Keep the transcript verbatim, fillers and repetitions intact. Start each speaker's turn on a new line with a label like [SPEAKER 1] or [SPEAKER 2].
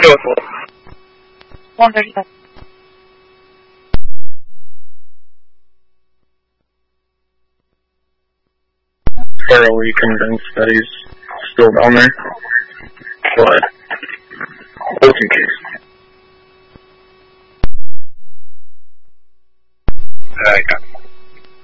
[SPEAKER 1] one thirty-seven.
[SPEAKER 2] Thoroughly convinced that he's still down there. But, just in case.